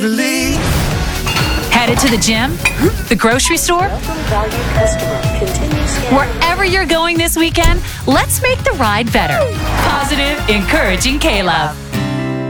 Headed to the gym, the grocery store, wherever you're going this weekend, let's make the ride better. Positive, encouraging K-Love.